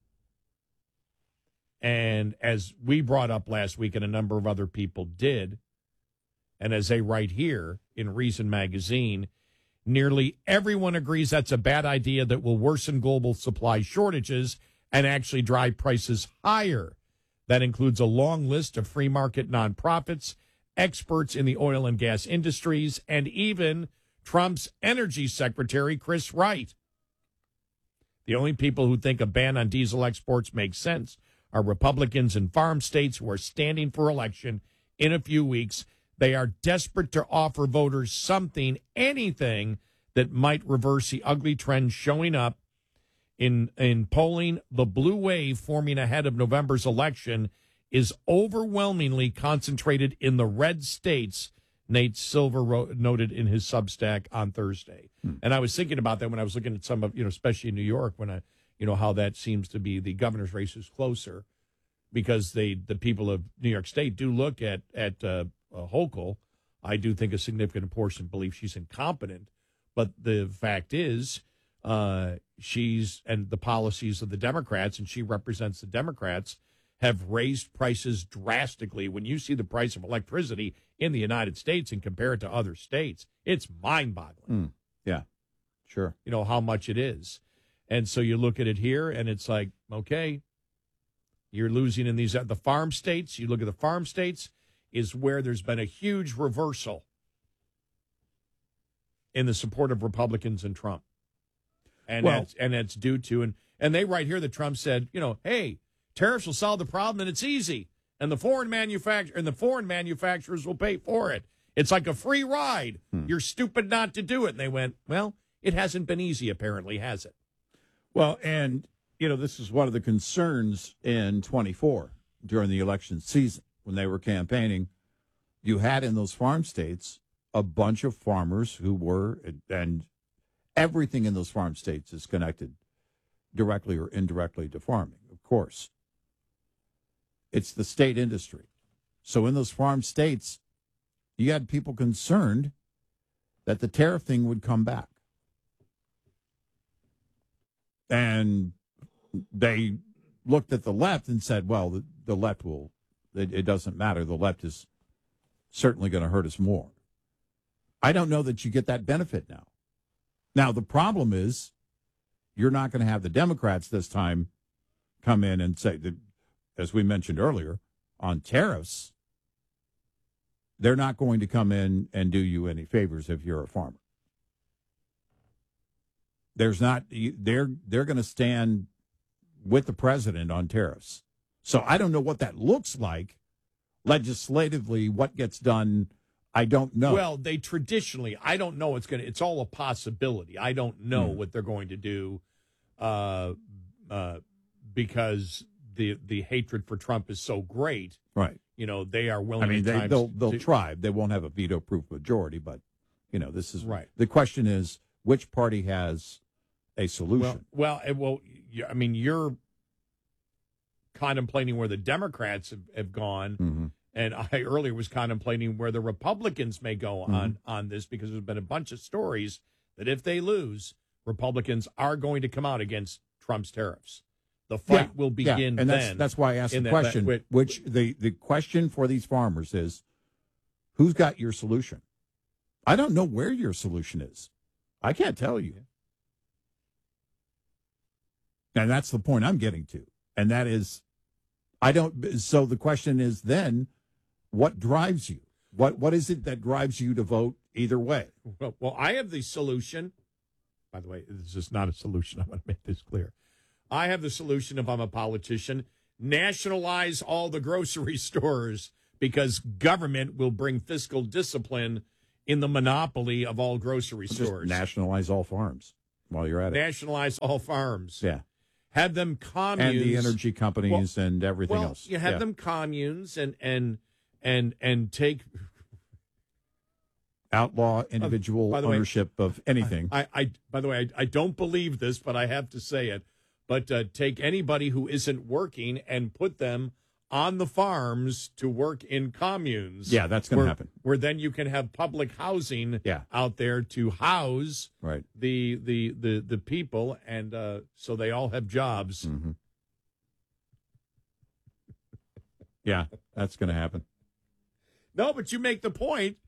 And as we brought up last week, and a number of other people did, and as they write here in Reason Magazine, nearly everyone agrees that's a bad idea that will worsen global supply shortages and actually drive prices higher. That includes a long list of free market nonprofits, experts in the oil and gas industries, and even Trump's energy secretary, Chris Wright. The only people who think a ban on diesel exports makes sense are Republicans in farm states who are standing for election in a few weeks. They are desperate to offer voters something, anything, that might reverse the ugly trend showing up in, in polling. The blue wave forming ahead of November's election is overwhelmingly concentrated in the red states, Nate Silver wrote, noted in his Substack on Thursday. Hmm. And I was thinking about that when I was looking at some of, you know, especially in New York, when I, you know, how that seems to be the governor's race is closer because they, the people of New York State do look at, at uh, uh, Hochul. I do think a significant portion believe she's incompetent. But the fact is, uh, she's, and the policies of the Democrats, and she represents the Democrats, have raised prices drastically. When you see the price of electricity in the United States and compare it to other states, it's mind-boggling. Mm. Yeah, sure. You know, how much it is. And so you look at it here, and it's like, okay, you're losing in these, the farm states. You look at the farm states is where there's been a huge reversal in the support of Republicans and Trump. And, well, that's, and it's due to, and, and they write here that Trump said, you know, hey, tariffs will solve the problem, and it's easy. And the foreign manufacturer and the foreign manufacturers will pay for it. It's like a free ride. Hmm. You're stupid not to do it. And they went, well, it hasn't been easy, apparently, has it? Well, and, you know, this is one of the concerns in twenty-four during the election season when they were campaigning. You had in those farm states a bunch of farmers who were, and everything in those farm states is connected directly or indirectly to farming, of course. It's the state industry. So in those farm states, you had people concerned that the tariff thing would come back. And they looked at the left and said, well, the, the left will, it, it doesn't matter. The left is certainly going to hurt us more. I don't know that you get that benefit now. Now, the problem is you're not going to have the Democrats this time come in and say that, as we mentioned earlier, on tariffs, they're not going to come in and do you any favors if you're a farmer. There's not, they're, they're going to stand with the president on tariffs. So I don't know what that looks like legislatively, what gets done. I don't know. Well, they traditionally, I don't know. It's going to, it's all a possibility. I don't know Hmm. what they're going to do uh, uh, because the the hatred for Trump is so great. Right. You know, they are willing. I mean, at they, times they'll they'll to, try. They won't have a veto-proof majority, but you know, this is right. The question is, which party has a solution? Well, well, it, well, you- I mean, you're contemplating where the Democrats have, have gone, Mm-hmm. and I earlier was contemplating where the Republicans may go Mm-hmm. on on this because there's been a bunch of stories that if they lose, Republicans are going to come out against Trump's tariffs. The fight Yeah, will yeah, begin and then. that's that's why I asked in the that- question. that- which the the question for these farmers is, who's got your solution? I don't know where your solution is. I can't tell you. And that's the point I'm getting to. And that is, I don't, so the question is then, what drives you? What What is it that drives you to vote either way? Well, well, I have the solution. By the way, this is not a solution. I want to make this clear. I have the solution if I'm a politician. Nationalize all the grocery stores because government will bring fiscal discipline in the monopoly of all grocery Just stores. nationalize all farms while you're at it. Nationalize all farms. Yeah. Have them communes. And the energy companies well, and everything well, else. You have yeah. them communes and and and and take outlaw individual uh, ownership way, of anything. I, I, I by the way, I, I don't believe this, but I have to say it. But uh, take anybody who isn't working and put them on the farms to work in communes. Yeah, that's going to happen. Where then you can have public housing yeah. out there to house right. the the the the people, and uh, so they all have jobs. Mm-hmm. Yeah, that's going to happen. No, but you make the point.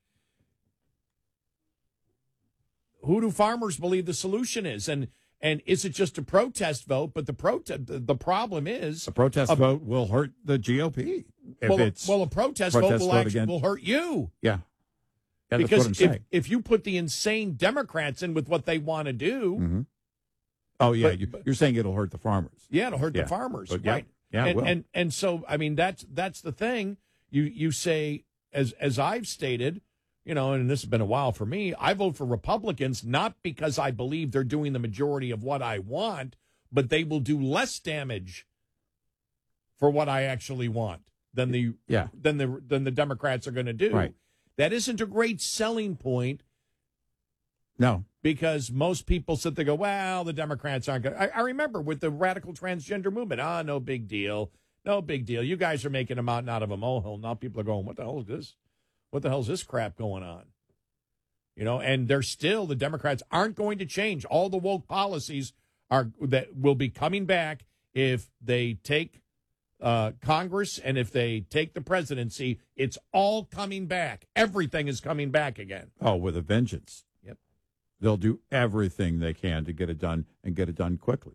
Who do farmers believe the solution is? And and is it just a protest vote? But the protest, the, the problem is a protest a, vote will hurt the G O P. If well, it's well, a protest, protest vote will vote actually again. will hurt you. Yeah, yeah because that's what I'm if, saying. if you put the insane Democrats in with what they want to do, mm-hmm. oh yeah, but, you, you're saying it'll hurt the farmers. Yeah, it'll hurt yeah. the farmers, but, right? Yeah, yeah and, it will. and and so I mean that's that's the thing. You you say as as I've stated. You know, and this has been a while for me, I vote for Republicans not because I believe they're doing the majority of what I want, but they will do less damage for what I actually want than the yeah. than the than the Democrats are going to do. Right. That isn't a great selling point. No. Because most people sit there and go, well, the Democrats aren't going to. I remember with the radical transgender movement, ah, no big deal. No big deal. You guys are making a mountain out of a molehill. Now people are going, what the hell is this? What the hell is this crap going on? You know, and they're still, the Democrats aren't going to change. All the woke policies are that will be coming back if they take uh, Congress and if they take the presidency. It's all coming back. Everything is coming back again. Oh, with a vengeance. Yep. They'll do everything they can to get it done and get it done quickly.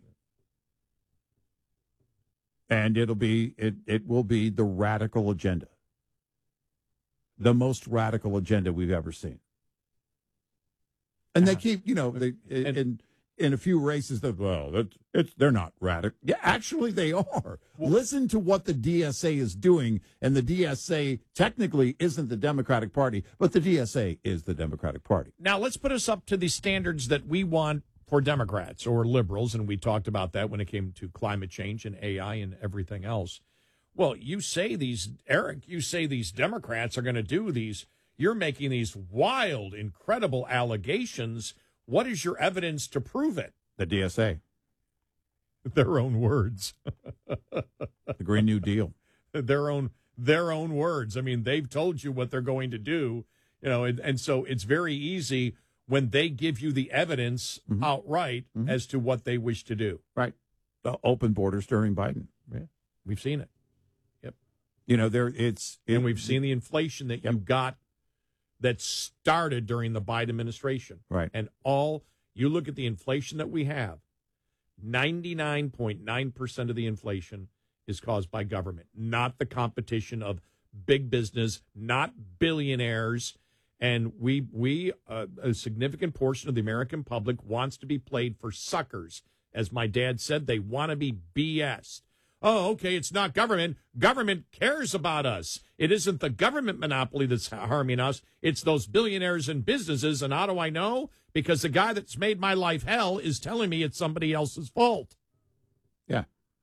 And it'll be, it, it will be the radical agenda. The most radical agenda we've ever seen. And they keep, you know, they in in a few races that well, that's it's they're not radical. Yeah, actually they are. Well, listen to what the D S A is doing, and the D S A technically isn't the Democratic Party, but the D S A is the Democratic Party. Now let's put us up to the standards that we want for Democrats or liberals, and we talked about that when it came to climate change and A I and everything else. Well, you say these, Eric, you say these Democrats are going to do these. You're making these wild, incredible allegations. What is your evidence to prove it? The D S A. Their own words. The Green New Deal. Their own their own words. I mean, they've told you what they're going to do, you know, and, and so it's very easy when they give you the evidence mm-hmm. outright mm-hmm. as to what they wish to do. Right. The open borders during Biden. Yeah. We've seen it. You know, there it's it, and we've seen the inflation that yep. you got that started during the Biden administration. Right. And all you look at the inflation that we have, ninety-nine point nine percent of the inflation is caused by government, not the competition of big business, not billionaires. And we we uh, a significant portion of the American public wants to be played for suckers. As my dad said, they want to be B S'd. Oh, okay, it's not government. Government cares about us. It isn't the government monopoly that's harming us. It's those billionaires and businesses. And how do I know? Because the guy that's made my life hell is telling me it's somebody else's fault. Yeah.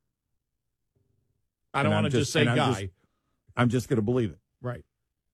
I don't want to just, just say I'm guy. Just, I'm just going to believe it. Right.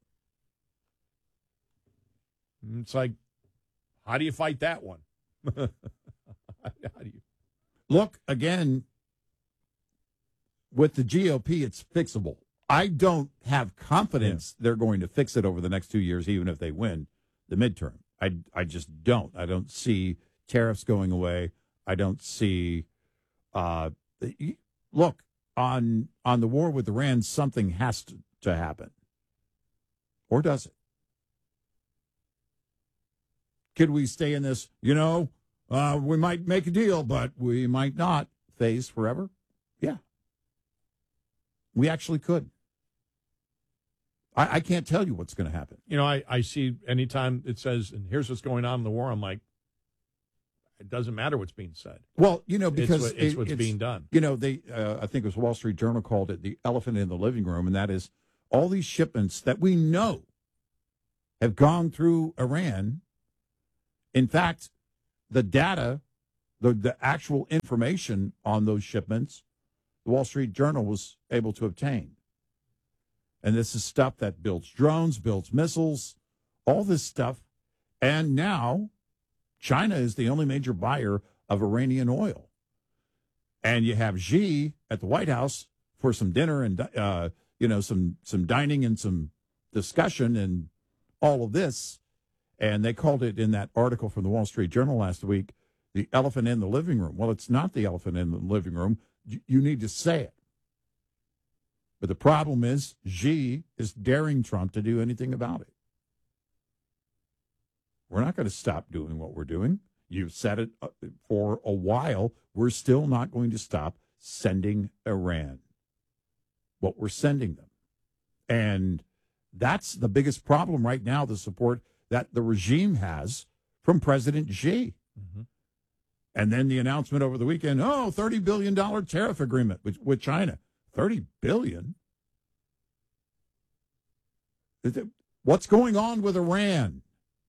It's like, how do you fight that one? how do you? Look, again, with the G O P, it's fixable. I don't have confidence yeah. they're going to fix it over the next two years, even if they win the midterm. I, I just don't. I don't see tariffs going away. I don't see. Uh, look, on on the war with Iran, something has to, to happen. Or does it? could we stay in this, you know, uh, we might make a deal, but we might not phase forever? Yeah. We actually could. I, I can't tell you what's going to happen. You know, I, I see anytime it says, and here's what's going on in the war, I'm like, it doesn't matter what's being said. Well, you know, because it's, what, it's it, what's it's, being done. You know, they, uh, I think it was Wall Street Journal called it the elephant in the living room, and that is all these shipments that we know have gone through Iran. In fact, the data, the, the actual information on those shipments, the Wall Street Journal was able to obtain. And this is stuff that builds drones, builds missiles, all this stuff. And now China is the only major buyer of Iranian oil. And you have Xi at the White House for some dinner and, uh, you know, some, some dining and some discussion and all of this. And they called it in that article from the Wall Street Journal last week, the elephant in the living room. Well, it's not the elephant in the living room. You need to say it. But the problem is Xi is daring Trump to do anything about it. We're not going to stop doing what we're doing. You've said it for a while. We're still not going to stop sending Iran what we're sending them. And that's the biggest problem right now, the support that the regime has from President Xi. Mm-hmm. And then the announcement over the weekend, oh, thirty billion dollars tariff agreement with, with China. thirty billion dollars? What's going on with Iran?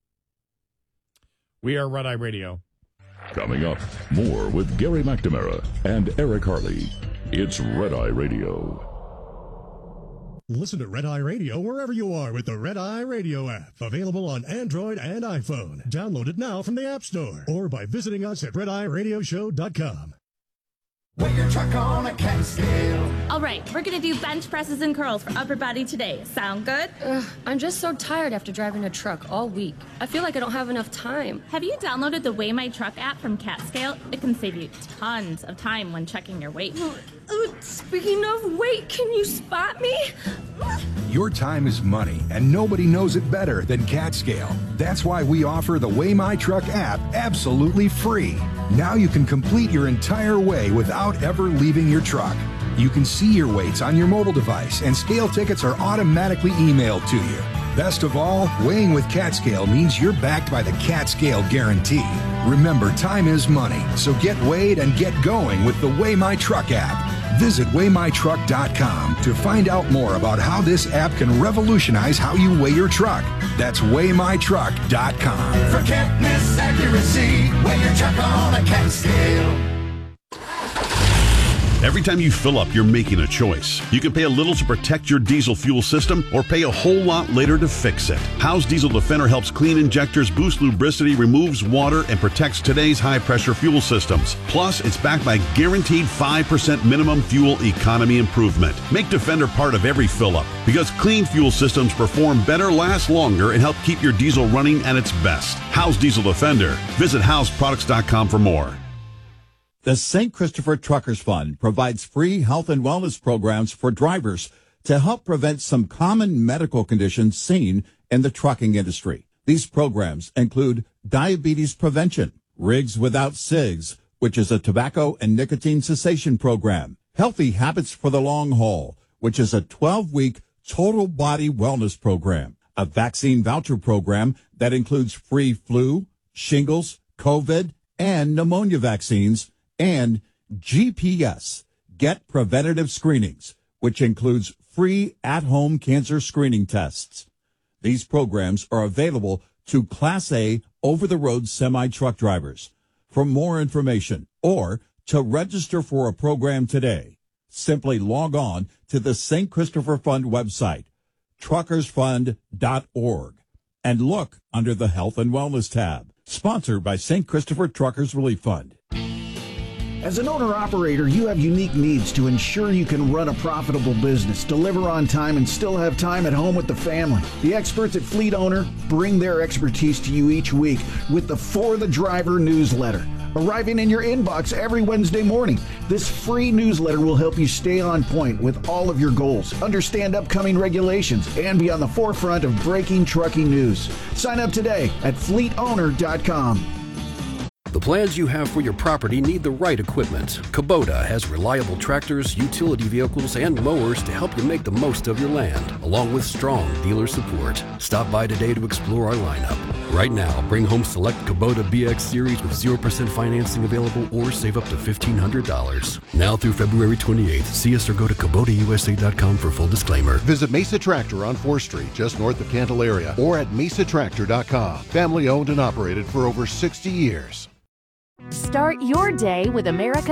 We are Red Eye Radio. Coming up, more with Gary McNamara and Eric Harley. It's Red Eye Radio. Listen to Red Eye Radio wherever you are with the Red Eye Radio app. Available on Android and iPhone. Download it now from the App Store or by visiting us at red eye radio show dot com. Put your truck on a cat scale. All right, we're going to do bench presses and curls for upper body today. Sound good? Ugh, I'm just so tired after driving a truck all week. I feel like I don't have enough time. Have you downloaded the Weigh My Truck app from CatScale? It can save you tons of time when checking your weight. Uh, speaking of weight, can you spot me? Your time is money, and nobody knows it better than CatScale. That's why we offer the Weigh My Truck app absolutely free. Now you can complete your entire weigh without ever leaving your truck. You can see your weights on your mobile device, and scale tickets are automatically emailed to you. Best of all, weighing with CatScale means you're backed by the CatScale guarantee. Remember, time is money, so get weighed and get going with the Weigh My Truck app. Visit weigh my truck dot com to find out more about how this app can revolutionize how you weigh your truck. That's weigh my truck dot com. Forget miss accuracy. Weigh your truck on a cat scale. Every time you fill up, you're making a choice. You can pay a little to protect your diesel fuel system or pay a whole lot later to fix it. Howe's Diesel Defender helps clean injectors, boost lubricity, removes water, and protects today's high-pressure fuel systems. Plus, it's backed by guaranteed five percent minimum fuel economy improvement. Make Defender part of every fill-up because clean fuel systems perform better, last longer, and help keep your diesel running at its best. Howe's Diesel Defender. Visit house products dot com for more. The Saint Christopher Truckers Fund provides free health and wellness programs for drivers to help prevent some common medical conditions seen in the trucking industry. These programs include diabetes prevention, Rigs Without Cigs, which is a tobacco and nicotine cessation program, Healthy Habits for the Long Haul, which is a twelve-week total body wellness program, a vaccine voucher program that includes free flu, shingles, COVID, and pneumonia vaccines, and G P S, Get Preventative Screenings, which includes free at-home cancer screening tests. These programs are available to Class A over-the-road semi-truck drivers. For more information or to register for a program today, simply log on to the Saint Christopher Fund website, truckers fund dot org, and look under the Health and Wellness tab. Sponsored by Saint Christopher Truckers Relief Fund. As an owner-operator, you have unique needs to ensure you can run a profitable business, deliver on time, and still have time at home with the family. The experts at Fleet Owner bring their expertise to you each week with the For the Driver newsletter, arriving in your inbox every Wednesday morning. This free newsletter will help you stay on point with all of your goals, understand upcoming regulations, and be on the forefront of breaking trucking news. Sign up today at fleet owner dot com. The plans you have for your property need the right equipment. Kubota has reliable tractors, utility vehicles, and mowers to help you make the most of your land, along with strong dealer support. Stop by today to explore our lineup. Right now, bring home select Kubota B X Series with zero percent financing available or save up to fifteen hundred dollars. Now through February twenty-eighth, see us or go to Kubota U S A dot com for full disclaimer. Visit Mesa Tractor on fourth Street, just north of Candelaria, or at mesa tractor dot com. Family owned and operated for over sixty years. Start your day with America